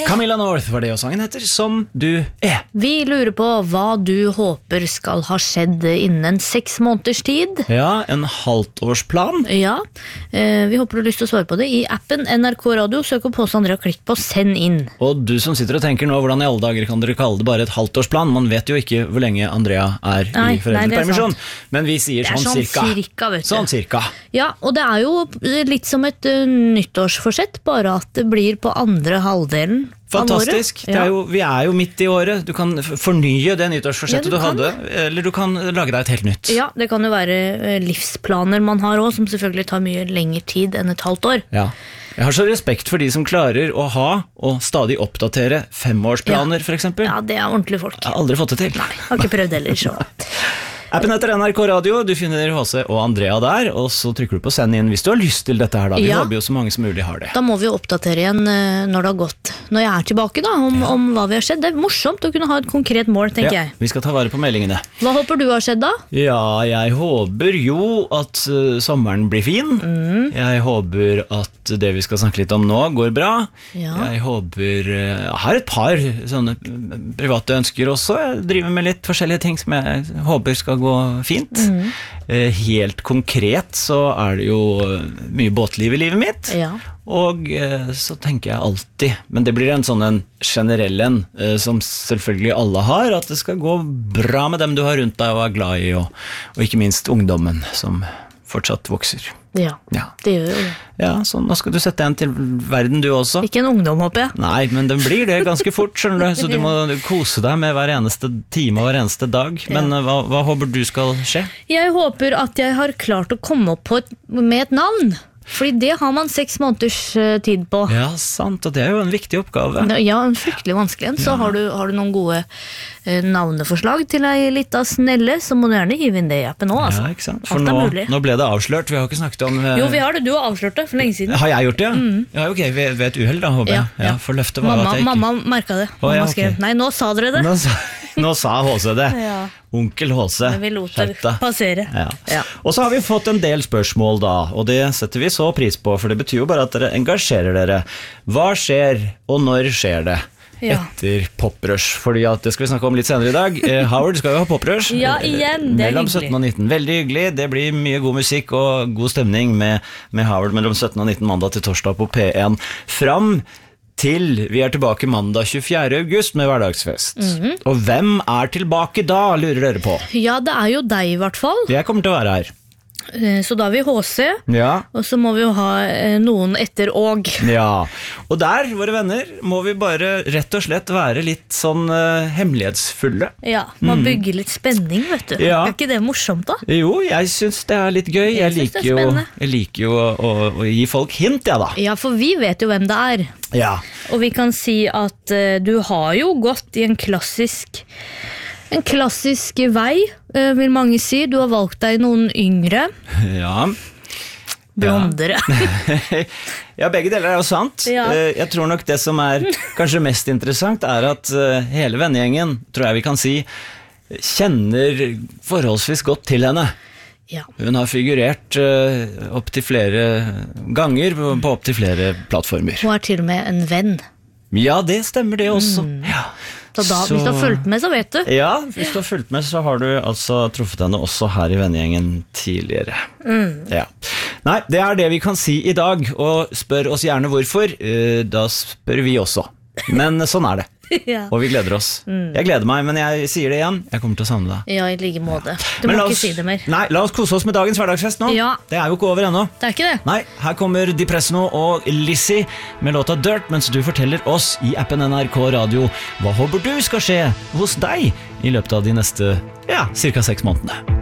Camilla North var det, og sangen heter Som du er. Vi lurer på hva du håper skal ha skjedd innen 6 måneders tid. Ja, en halvtårsplan. Ja, vi håper du har lyst til å svare på det i appen NRK Radio. Søk opp Håse Andrea og klikk på send inn. Og du som sitter og tenker nå, hvordan i alle dager kan dere kalle det bare et halvtårsplan? Man vet jo ikke hvor lenge Andrea er i foreldrepermisjon. Men vi sier sånn cirka. Vet du. Sånn cirka. Ja, og det er jo litt som et nyttårsforsett, bare at det blir på andre halvdelen. Fantastisk. Ja. Vi er jo midt i året. Du kan fornye det nyttårsforsettet du hadde, eller du kan lage deg et helt nytt. Ja, det kan jo være livsplaner man har også, som selvfølgelig tar mye lengre tid enn et halvt år. Ja. Jeg har så respekt for de som klarer å ha og stadig oppdatere 5-årsplaner, for eksempel. Ja, det er ordentlige folk. Jeg har aldri fått det til. Nei, har ikke prøvd heller, så... Appen heter NRK Radio, du finner Håse og Andrea der, og så trykker du på send inn hvis du har lyst til dette her da. Vi håper jo så mange som mulig har det. Da må vi jo oppdatere igjen når det har gått, når jeg er tilbake da, om hva vi har skjedd. Det er morsomt å kunne ha et konkret mål, tenker jeg. Vi skal ta vare på meldingene. Hva håper du har skjedd da? Ja, jeg håper jo at sommeren blir fin. Jeg håper at det vi skal snakke litt om nå går bra. Jeg håper, jeg har et par sånne private ønsker også. Jeg driver med litt forskjellige ting som jeg håper skal gå fint. Helt konkret så er det jo mye båtliv i livet mitt. Og så tenker jeg alltid, men det blir en sånn en generell en som selvfølgelig alle har, at det skal gå bra med dem du har rundt deg og er glad i, og ikke minst ungdommen som fortsatt vokser. Ja, det gjør jo det. Ja, så nå skal du sette en til verden du også. Ikke en ungdom, håper jeg. Nei, men den blir det ganske fort, skjønner du. Så du må kose deg med hver eneste time og hver eneste dag. Men hva håper du skal skje? Jeg håper at jeg har klart å komme opp med et navn. Fordi det har man 6 måneders tid på. Ja, sant, og det er jo en viktig oppgave. Ja, en fryktelig vanskelig en. Så har du noen gode navneforslag til ei lita snelle, så må du gjerne hive inn det i appen nå, altså. Ja, ikke sant? For nå ble det avslørt, vi har ikke snakket om... Jo, vi har det, du har avslørt det for lenge siden. Har jeg gjort det? Ja, ok, ved et uheld da, håper jeg. Ja, for løftet var at jeg ikke... Mamma merket det. Mamma skrev, nei, nå sa dere det. Nå sa Håse det. Onkel Håse. Vi lot det passere. Og så har vi fått en del spørsmål da, og det setter vi så pris på, for det betyr jo bare at dere engasjerer dere. Hva skjer, og når skjer det? Etter Poprush, fordi at det skal vi snakke om litt senere i dag. Howard skal jo ha Poprush. Ja, igjen, det er mellom 17 og 19. Veldig hyggelig, det blir mye god musikk og god stemning med Howard mellom 17 og 19 mandag til torsdag på P1. Fram til vi er tilbake mandag 24. august med hverdagsfest. Og hvem er tilbake da, lurer dere på? Ja, det er jo deg i hvert fall. Jeg kommer til å være her. Så da har vi HC, og så må vi jo ha noen etter og. Ja, og der, våre venner, må vi bare rett og slett være litt sånn hemmelighetsfulle. Ja, man bygger litt spenning, vet du. Er ikke det morsomt da? Jo, jeg synes det er litt gøy. Jeg liker jo å gi folk hint, da. Ja, for vi vet jo hvem det er. Ja. Og vi kan si at du har jo gått i en klassisk vei, vil mange si. Du har valgt deg noen yngre. Ja. Blondere. Ja, begge deler er jo sant. Jeg tror nok det som er kanskje mest interessant er at hele vennegjengen, tror jeg vi kan si, kjenner forholdsvis godt til henne. Ja. Hun har figurert opp til flere ganger på opp til flere plattformer. Hun er til og med en venn. Ja, det stemmer det også. Ja. Så hvis du har fulgt med, så vet du. Ja, hvis du har fulgt med, så har du altså truffet henne også her i vennegjengen tidligere. Ja. Nei, det er det vi kan si i dag, og spør oss gjerne hvorfor. Da spør vi også. Men sånn er det. Og vi gleder oss. Jeg gleder meg, men jeg sier det igjen. Jeg kommer til å savne deg. Ja, i like måte. Du må ikke si det mer. Nei, la oss kose oss med dagens hverdagsfest nå. Det er jo ikke over ennå. Det er ikke det. Nei, her kommer Depresso og Lizzie med låta Dirt, mens du forteller oss i appen NRK Radio hva håper du skal skje hos deg i løpet av de neste, cirka 6 månedene.